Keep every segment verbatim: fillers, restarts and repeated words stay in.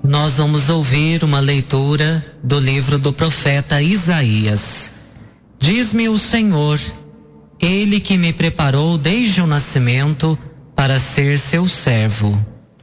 Nós vamos ouvir uma leitura do livro do profeta Isaías. Diz-me o Senhor, Ele que me preparou desde o nascimento para ser seu servo.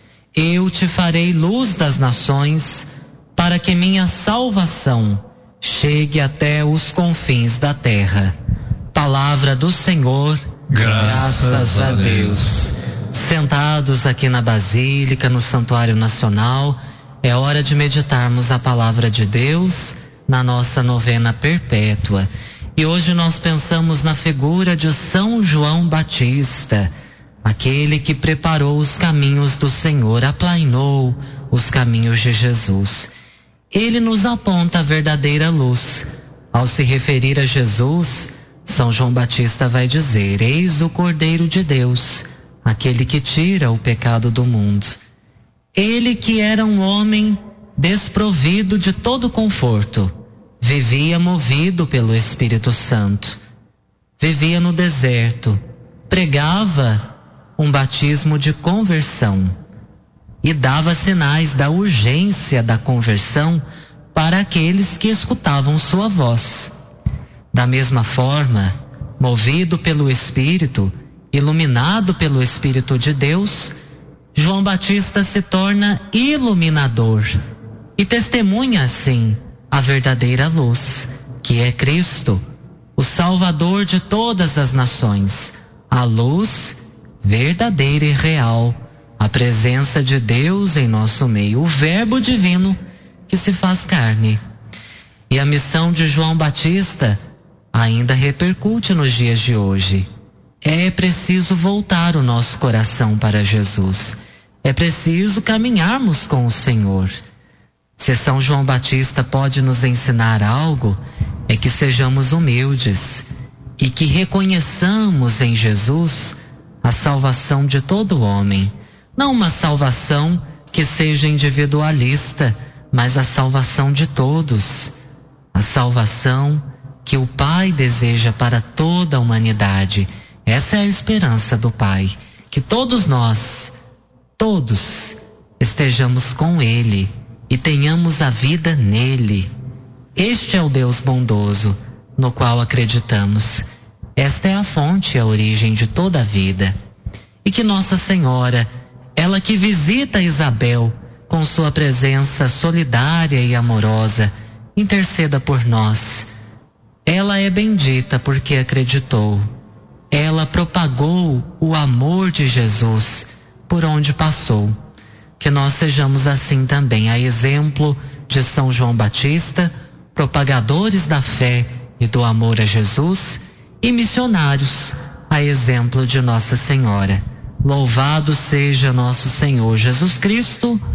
Eu te farei luz das nações, para que minha salvação chegue até os confins da terra. Palavra do Senhor, graças, graças a Deus. Sentados aqui na Basílica, no Santuário Nacional, é hora de meditarmos a palavra de Deus na nossa novena perpétua. E hoje nós pensamos na figura de São João Batista, aquele que preparou os caminhos do Senhor, aplainou os caminhos de Jesus. Ele nos aponta a verdadeira luz. Ao se referir a Jesus, São João Batista vai dizer: eis o Cordeiro de Deus, aquele que tira o pecado do mundo. Ele que era um homem desprovido de todo conforto, vivia movido pelo Espírito Santo, vivia no deserto, pregava um batismo de conversão e dava sinais da urgência da conversão para aqueles que escutavam sua voz. Da mesma forma, movido pelo Espírito, iluminado pelo Espírito de Deus, João Batista se torna iluminador e testemunha assim a verdadeira luz, que é Cristo, o Salvador de todas as nações, a luz verdadeira e real, a presença de Deus em nosso meio, o Verbo divino que se faz carne. E a missão de João Batista ainda repercute nos dias de hoje. É preciso voltar o nosso coração para Jesus. É preciso caminharmos com o Senhor. Se São João Batista pode nos ensinar algo, é que sejamos humildes e que reconheçamos em Jesus a salvação de todo homem. Não uma salvação que seja individualista, mas a salvação de todos. A salvação que o Pai deseja para toda a humanidade. Essa é a esperança do Pai, que todos nós, todos, estejamos com Ele e tenhamos a vida nele. Este é o Deus bondoso, no qual acreditamos. Esta é a fonte e a origem de toda a vida. E que Nossa Senhora, ela que visita Isabel com sua presença solidária e amorosa, interceda por nós. Ela é bendita porque acreditou. Ela propagou o amor de Jesus por onde passou. Que nós sejamos assim também, a exemplo de São João Batista, propagadores da fé e do amor a Jesus e missionários, a exemplo de Nossa Senhora. Louvado seja nosso Senhor Jesus Cristo,